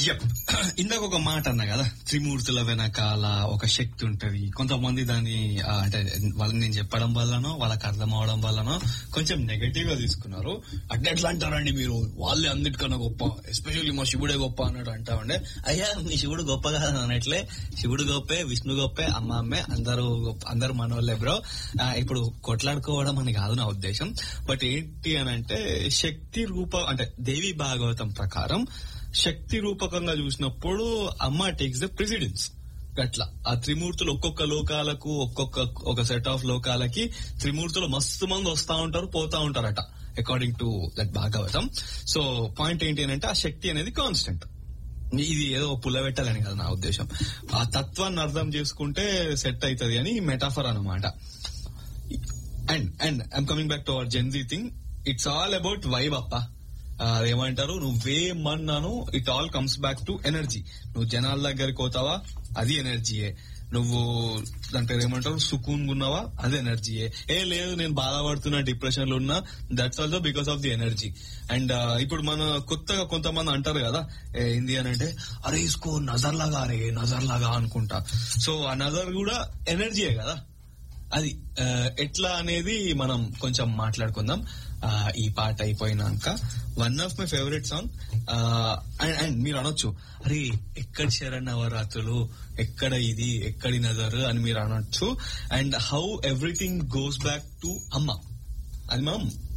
Yup. ఇందాక ఒక మాట అన్నా కదా, త్రిమూర్తుల వెనకాల ఒక శక్తి ఉంటది. కొంతమంది దాన్ని అంటే వాళ్ళని నేను చెప్పడం వల్లనో వాళ్ళకి అర్థం అవడం వల్లనో కొంచెం నెగటివ్ గా తీసుకున్నారు. అంటే ఎట్లా అంటారండి మీరు, వాళ్ళే అన్నిటికన్నా గొప్ప, ఎస్పెషల్లీ మా శివుడే గొప్ప అన్నట్టు అంటా ఉండే. అయ్యా మీ శివుడు గొప్ప కాదు అన్నట్లే, శివుడు గొప్పే, విష్ణు గొప్పే, అమ్మే, అందరూ మనోళ్ళే బ్రో. ఇప్పుడు కొట్లాడుకోవడం అని కాదు నా ఉద్దేశం. బట్ ఏంటి అని అంటే, శక్తి అంటే దేవి భాగవతం ప్రకారం శక్తి రూపకంగా చూసినప్పుడు అమ్మ టేక్స్ ద ప్రెసిడెన్స్. అట్లా ఆ త్రిమూర్తులు ఒక్కొక్క లోకాలకు ఒక సెట్ ఆఫ్ లోకాలకి త్రిమూర్తులు మస్తు మంది వస్తా ఉంటారు, పోతా ఉంటారట according to that Bhagavatam. So point ఏంటి అని అంటే, ఆ శక్తి అనేది కాన్స్టెంట్. ఇది ఏదో పుల్లబెట్టాలని కదా నా ఉద్దేశం. ఆ తత్వాన్ని అర్థం చేసుకుంటే సెట్ అవుతుంది అని మెటాఫర్ అన్నమాట. And I'm coming back to our Gen Z thing. It's all about vibe అప్ప. అదేమంటారు, నువ్వేమన్నాను it all comes back to energy. నువ్వు జనాల దగ్గరికి పోతావా, అది ఎనర్జీయే. నువ్వు దాని పేరు ఏమంటారు, సుకూన్ ఉన్నావా, అది ఎనర్జీయే. లేదు నేను బాధపడుతున్నా, డిప్రెషన్ లో ఉన్నా, that's also because of the energy. And ఇప్పుడు మన కొత్తగా కొంతమంది అంటారు కదా ఏంది అని అంటే, అరే ఇసుకో నజర్ లాగా అనుకుంటా. సో ఆ నజర్ కూడా ఎనర్జీయే కదా. అది ఎట్లా అనేది మనం కొంచెం మాట్లాడుకుందాం ఈ పాట అయిపోయినాక. One of my favourite song. And మీరు అనొచ్చు, అరే ఎక్కడి శరణ్ నవరాత్రులు, ఎక్కడ ఇది, ఎక్కడి నజర్ అని మీరు అనొచ్చు. And how everything goes back to అమ్మ. అది మనం